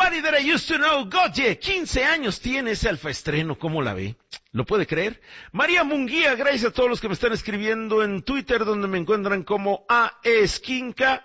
Somebody That I Used to Know, Gotye, 15 años tiene ese alfaestreno, ¿cómo la ve? ¿Lo puede creer? María Munguía, gracias a todos los que me están escribiendo en Twitter, donde me encuentran como Esquinca.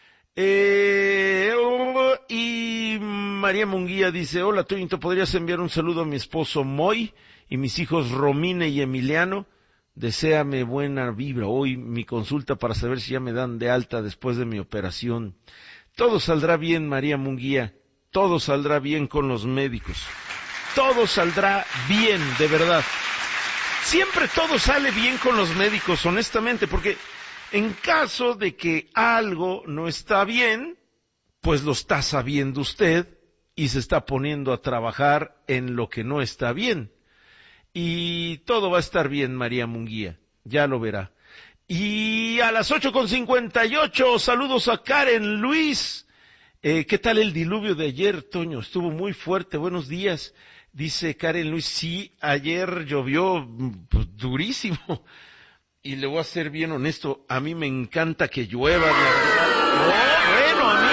Y María Munguía dice, hola Toñito, ¿podrías enviar un saludo a mi esposo Moy y mis hijos Romine y Emiliano? Deséame buena vibra hoy, mi consulta para saber si ya me dan de alta después de mi operación. Todo saldrá bien, María Munguía, todo saldrá bien con los médicos. Todo saldrá bien, de verdad. Siempre todo sale bien con los médicos, honestamente, porque en caso de que algo no está bien, pues lo está sabiendo usted y se está poniendo a trabajar en lo que no está bien. Y todo va a estar bien, María Munguía, ya lo verá. Y a las 8:58, saludos a Karen Luis. ¿Qué tal el diluvio de ayer, Toño? Estuvo muy fuerte, buenos días. Dice Karen Luis, sí, ayer llovió pues, durísimo. Y le voy a ser bien honesto, a mí me encanta que llueva. Bueno, a mí.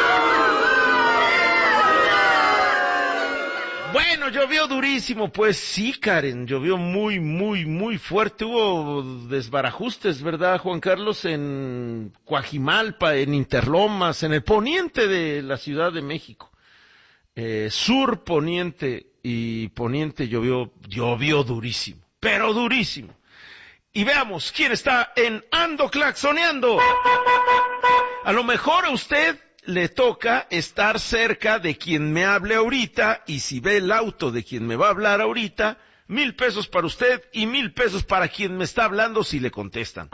Bueno, llovió durísimo, pues sí, Karen, llovió muy, muy, muy fuerte. Hubo desbarajustes, ¿verdad, Juan Carlos? En Coajimalpa, en Interlomas, en el poniente de la Ciudad de México. Sur, poniente y poniente llovió durísimo, pero durísimo. Y veamos quién está en Ando Claxoneando. A lo mejor a usted le toca estar cerca de quien me hable ahorita, y si ve el auto de quien me va a hablar ahorita, 1,000 pesos para usted y 1,000 pesos para quien me está hablando si le contestan.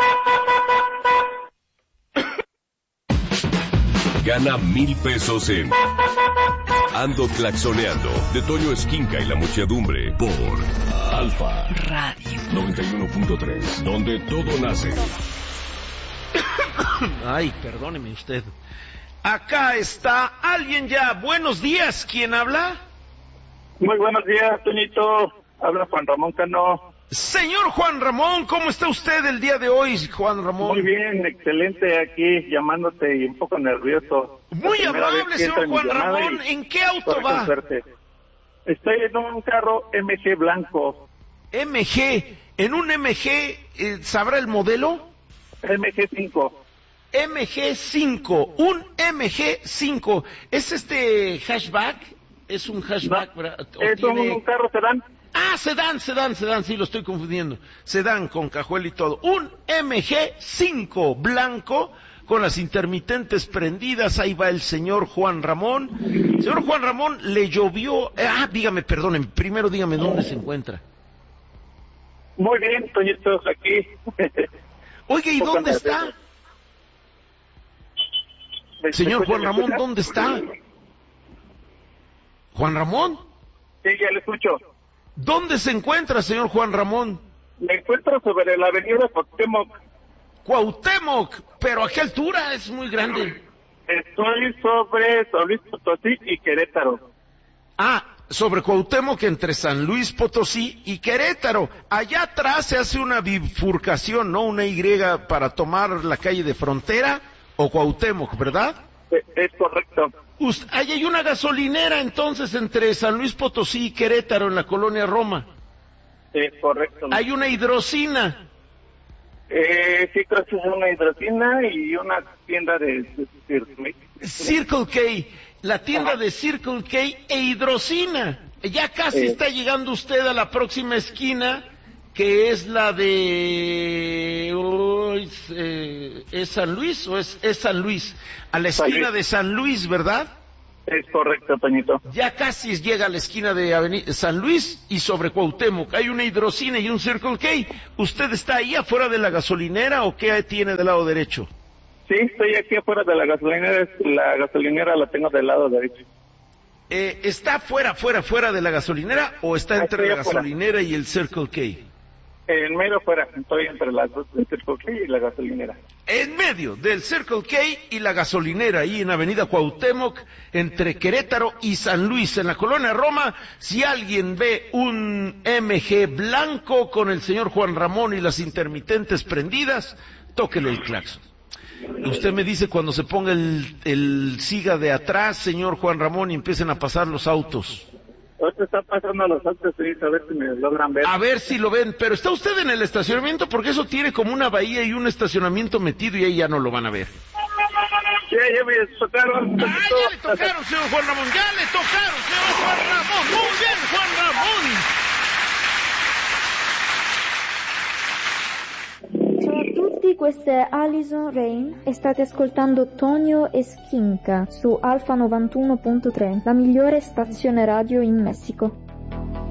Gana 1,000 pesos en Ando Claxoneando, de Toño Esquinca y la muchedumbre, por Alfa Radio 91.3, donde todo nace. Ay, perdóneme usted. Acá está alguien ya. Buenos días, ¿quién habla? Muy buenos días, Toñito. Habla Juan Ramón Cano. Señor Juan Ramón, ¿cómo está usted el día de hoy, Juan Ramón? Muy bien, excelente, aquí llamándote y un poco nervioso. Muy amable, señor Juan Ramón. ¿En qué auto va? Estoy en un carro MG blanco. MG, ¿en un MG sabrá el modelo? MG5. MG5, un MG5. ¿Es hatchback? ¿Es un hatchback? No, es un carro sedán. Ah, sedán, sí, lo estoy confundiendo. Sedán con cajuela y todo. Un MG5 blanco con las intermitentes prendidas. Ahí va el señor Juan Ramón. Señor Juan Ramón, le llovió. Dígame, perdóneme, primero dígame dónde se encuentra. Muy bien, Toñito, aquí. Oiga, ¿y dónde está? Señor Juan Ramón, ¿dónde está? ¿Juan Ramón? Sí, ya le escucho. ¿Dónde se encuentra, señor Juan Ramón? Me encuentro sobre la avenida Cuauhtémoc. Cuauhtémoc, pero ¿a qué altura? Es muy grande. Estoy sobre San Luis Potosí y Querétaro. Sobre Cuauhtémoc entre San Luis Potosí y Querétaro. Allá atrás se hace una bifurcación, ¿no? Una Y para tomar la calle de Frontera o Cuauhtémoc, ¿verdad? Es correcto. Ahí hay una gasolinera entonces entre San Luis Potosí y Querétaro en la colonia Roma. Es correcto. Hay una hidrocina. Sí, creo que es una hidrocina y una tienda de Circle K, la tienda de Circle K e hidrocina. Ya casi está llegando usted a la próxima esquina, que es la de... ¿es San Luis o es San Luis? A la esquina de San Luis, ¿verdad? Es correcto, Toñito. Ya casi llega a la esquina de San Luis y sobre Cuauhtémoc. Hay una hidrocina y un Circle K. ¿Usted está ahí afuera de la gasolinera o qué tiene del lado derecho? Sí, estoy aquí afuera de la gasolinera. La gasolinera la tengo del lado derecho. ¿Está fuera de la gasolinera o está entre la gasolinera y el Circle K? En medio fuera, estoy entre las dos, el Circle K y la gasolinera. En medio del Circle K y la gasolinera, ahí en Avenida Cuauhtémoc, entre Querétaro y San Luis, en la colonia Roma. Si alguien ve un MG blanco con el señor Juan Ramón y las intermitentes prendidas, tóquele el claxon. Usted me dice cuando se ponga el siga de atrás, señor Juan Ramón, y empiecen a pasar los autos. Ahorita está pasando a los autos, sí, a ver si me logran ver. A ver si lo ven, pero ¿está usted en el estacionamiento? Porque eso tiene como una bahía y un estacionamiento metido y ahí ya no lo van a ver. Sí, ya me tocaron. Ya le tocaron, señor Juan Ramón, ya le tocaron, señor Juan Ramón. Muy bien, Juan Ramón. Ciao a tutti, questa è Alison Rain e state ascoltando Tonio e Skinka su Alfa 91.3, la migliore stazione radio in Messico.